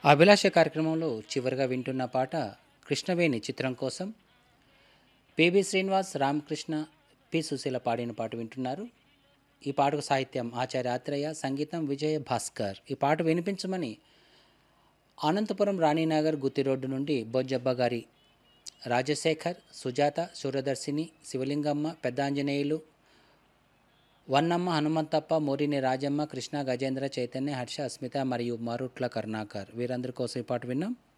అభిలాష కార్యక్రమంలో చివరిగా వింటున్న పాట కృష్ణవేణి చిత్రం కోసం పిబి శ్రీనివాస్, రామకృష్ణ, పి సుశీల పాడిన పాట వింటున్నారు. ఈ పాటకు సాహిత్యం ఆచార్య ఆత్రేయ, సంగీతం విజయ భాస్కర్. ఈ పాట వినిపించమని అనంతపురం రాణీనగర్ గుత్తి రోడ్డు నుండి బొజ్జబ్బ గారి రాజశేఖర్, సుజాత, సూర్యదర్శిని, శివలింగమ్మ, పెద్ద ఆంజనేయులు, వన్నమ్మ, హనుమంతప్ప, మోరిని రాజమ్మ, కృష్ణ, గజేంద్ర, చైతన్య, హర్ష, అస్మిత మరియు మారుట్ల కరుణాకర్ వీరందరి కోసం ఈ పాట విన్నాం.